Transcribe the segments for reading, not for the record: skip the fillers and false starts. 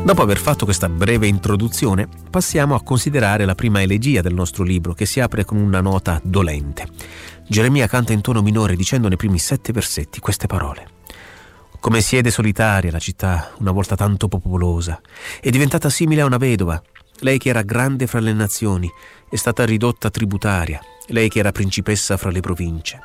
Dopo aver fatto questa breve introduzione, passiamo a considerare la prima elegia del nostro libro, che si apre con una nota dolente. Geremia canta in tono minore dicendo nei primi 7 versetti queste parole: «Come siede solitaria la città, una volta tanto popolosa, è diventata simile a una vedova. Lei che era grande fra le nazioni, è stata ridotta tributaria, lei che era principessa fra le province.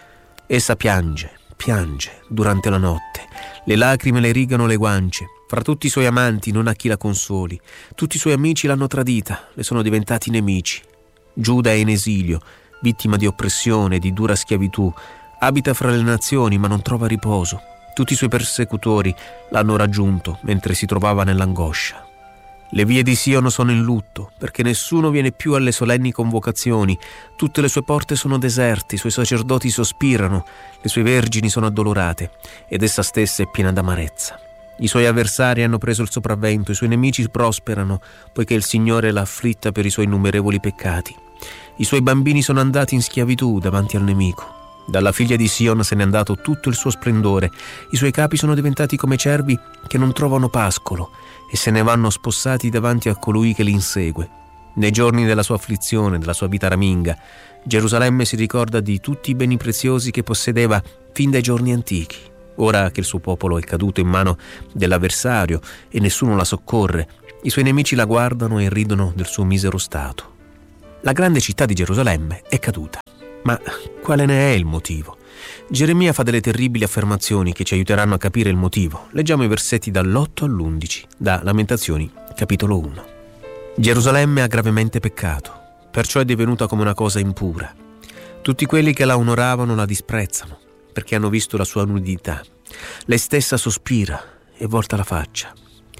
Essa piange durante la notte, le lacrime le rigano le guance. Fra tutti i suoi amanti non ha chi la consoli. Tutti i suoi amici l'hanno tradita, le sono diventati nemici. Giuda è in esilio, vittima di oppressione e di dura schiavitù. Abita fra le nazioni ma non trova riposo. Tutti i suoi persecutori l'hanno raggiunto mentre si trovava nell'angoscia. Le vie di Sion sono in lutto, perché nessuno viene più alle solenni convocazioni. Tutte le sue porte sono deserte, i suoi sacerdoti sospirano, le sue vergini sono addolorate, ed essa stessa è piena d'amarezza. I suoi avversari hanno preso il sopravvento, i suoi nemici prosperano, poiché il Signore l'ha afflitta per i suoi innumerevoli peccati. I suoi bambini sono andati in schiavitù davanti al nemico. Dalla figlia di Sion se n'è andato tutto il suo splendore. I suoi capi sono diventati come cervi che non trovano pascolo e se ne vanno spossati davanti a colui che li insegue. Nei giorni della sua afflizione, della sua vita raminga, Gerusalemme si ricorda di tutti i beni preziosi che possedeva fin dai giorni antichi. Ora che il suo popolo è caduto in mano dell'avversario e nessuno la soccorre, i suoi nemici la guardano e ridono del suo misero stato. La grande città di Gerusalemme è caduta. Ma quale ne è il motivo? Geremia fa delle terribili affermazioni che ci aiuteranno a capire il motivo. Leggiamo i versetti dall'8 all'11, da Lamentazioni, capitolo 1. Gerusalemme ha gravemente peccato, perciò è divenuta come una cosa impura. Tutti quelli che la onoravano la disprezzano, perché hanno visto la sua nudità. Lei stessa sospira e volta la faccia.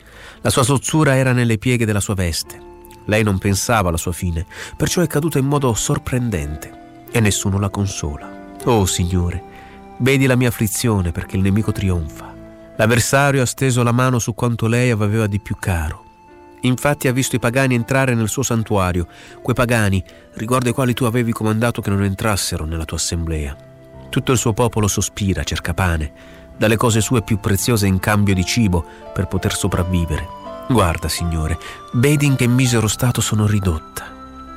La sua sozzura era nelle pieghe della sua veste. Lei non pensava alla sua fine, perciò è caduta in modo sorprendente. E nessuno la consola. Oh Signore, vedi la mia afflizione perché il nemico trionfa. L'avversario ha steso la mano su quanto lei aveva di più caro. Infatti ha visto i pagani entrare nel suo santuario, quei pagani riguardo ai quali tu avevi comandato che non entrassero nella tua assemblea. Tutto il suo popolo sospira, cerca pane, dalle cose sue più preziose in cambio di cibo per poter sopravvivere. Guarda, Signore, vedi in che misero stato sono ridotta.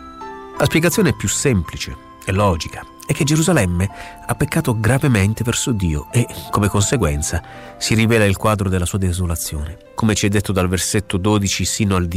La spiegazione è più semplice e logica è che Gerusalemme ha peccato gravemente verso Dio e, come conseguenza, si rivela il quadro della sua desolazione, come ci è detto dal versetto 12 sino al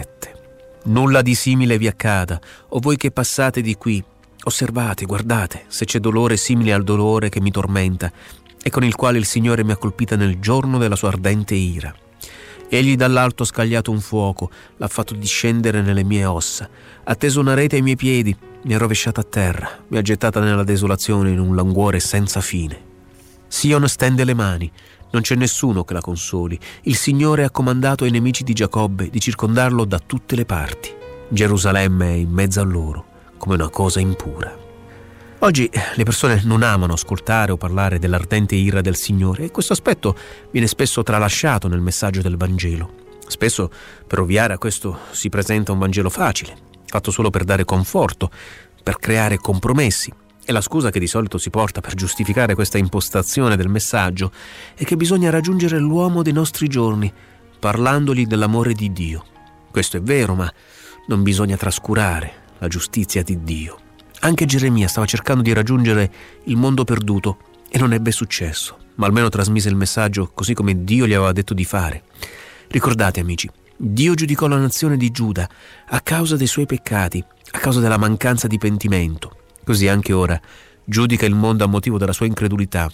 17. Nulla di simile vi accada, o voi che passate di qui, osservate, guardate, se c'è dolore simile al dolore che mi tormenta e con il quale il Signore mi ha colpita nel giorno della sua ardente ira. Egli dall'alto ha scagliato un fuoco, l'ha fatto discendere nelle mie ossa, ha teso una rete ai miei piedi, mi ha rovesciata a terra, mi ha gettata nella desolazione in un languore senza fine. Sion stende le mani, non c'è nessuno che la consoli. Il Signore ha comandato ai nemici di Giacobbe di circondarlo da tutte le parti. Gerusalemme è in mezzo a loro, come una cosa impura. Oggi le persone non amano ascoltare o parlare dell'ardente ira del Signore e questo aspetto viene spesso tralasciato nel messaggio del Vangelo. Spesso per ovviare a questo si presenta un Vangelo facile, fatto solo per dare conforto, per creare compromessi. E la scusa che di solito si porta per giustificare questa impostazione del messaggio è che bisogna raggiungere l'uomo dei nostri giorni, parlandogli dell'amore di Dio. Questo è vero, ma non bisogna trascurare la giustizia di Dio. Anche Geremia stava cercando di raggiungere il mondo perduto e non ebbe successo, ma almeno trasmise il messaggio così come Dio gli aveva detto di fare. Ricordate, amici, Dio giudicò la nazione di Giuda a causa dei suoi peccati, a causa della mancanza di pentimento. Così anche ora giudica il mondo a motivo della sua incredulità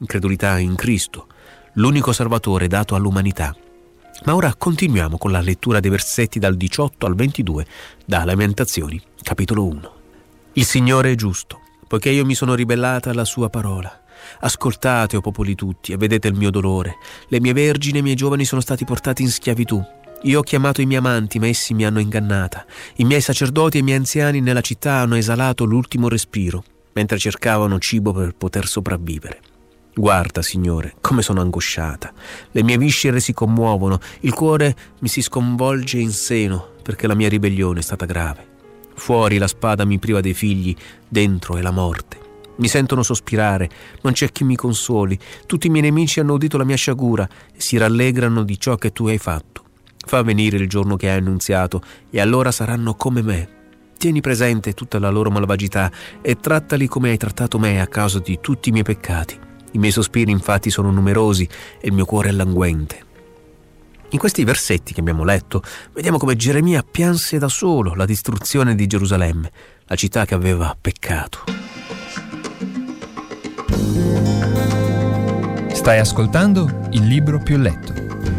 in Cristo, l'unico Salvatore dato all'umanità. Ma ora continuiamo con la lettura dei versetti dal 18 al 22 da Lamentazioni, capitolo 1. Il Signore è giusto, poiché io mi sono ribellata alla sua parola. Ascoltate, o popoli tutti, e vedete il mio dolore. Le mie vergini e i miei giovani sono stati portati in schiavitù. Io ho chiamato i miei amanti, ma essi mi hanno ingannata. I miei sacerdoti e i miei anziani nella città hanno esalato l'ultimo respiro, mentre cercavano cibo per poter sopravvivere. Guarda, Signore, come sono angosciata. Le mie viscere si commuovono, il cuore mi si sconvolge in seno, perché la mia ribellione è stata grave. Fuori la spada mi priva dei figli, dentro è la morte. Mi sentono sospirare, non c'è chi mi consoli. Tutti i miei nemici hanno udito la mia sciagura e si rallegrano di ciò che tu hai fatto. Fa venire il giorno che hai annunziato, e allora saranno come me. Tieni presente tutta la loro malvagità e trattali come hai trattato me a causa di tutti i miei peccati. I miei sospiri infatti sono numerosi e il mio cuore è languente. In questi versetti che abbiamo letto, vediamo come Geremia pianse da solo la distruzione di Gerusalemme, la città che aveva peccato. Stai ascoltando Il Libro Più Letto.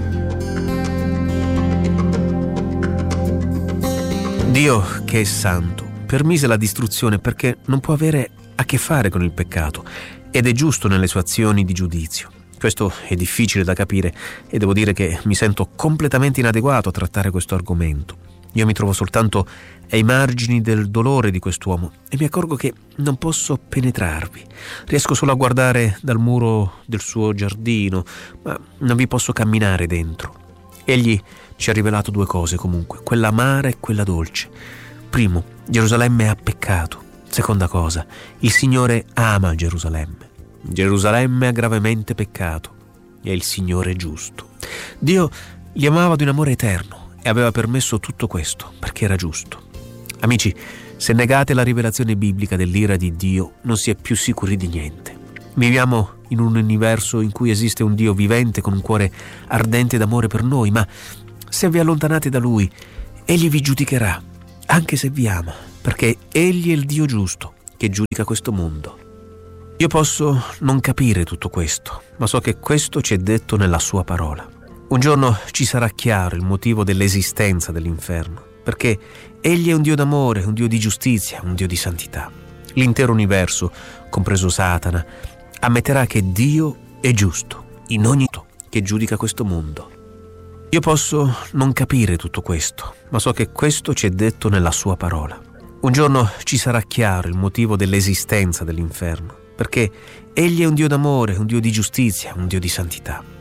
Dio, che è santo, permise la distruzione perché non può avere a che fare con il peccato ed è giusto nelle sue azioni di giudizio. Questo è difficile da capire e devo dire che mi sento completamente inadeguato a trattare questo argomento. Io mi trovo soltanto ai margini del dolore di quest'uomo e mi accorgo che non posso penetrarvi. Riesco solo a guardare dal muro del suo giardino, ma non vi posso camminare dentro. Egli ci ha rivelato due cose comunque, quella amara e quella dolce. Primo, Gerusalemme ha peccato. Seconda cosa, il Signore ama Gerusalemme. Gerusalemme ha gravemente peccato e il Signore è giusto. Dio li amava di un amore eterno e aveva permesso tutto questo perché era giusto. Amici, se negate la rivelazione biblica dell'ira di Dio, non si è più sicuri di niente. Viviamo in un universo in cui esiste un Dio vivente con un cuore ardente d'amore per noi, ma se vi allontanate da Lui, Egli vi giudicherà, anche se vi ama, perché Egli è il Dio giusto che giudica questo mondo. Io posso non capire tutto questo, ma so che questo ci è detto nella sua parola. Un giorno ci sarà chiaro il motivo dell'esistenza dell'inferno, perché Egli è un Dio d'amore, un Dio di giustizia, un Dio di santità. L'intero universo, compreso Satana, ammetterà che Dio è giusto in ogni modo che giudica questo mondo. Io posso non capire tutto questo, ma so che questo ci è detto nella sua parola. Un giorno ci sarà chiaro il motivo dell'esistenza dell'inferno, perché Egli è un Dio d'amore, un Dio di giustizia, un Dio di santità.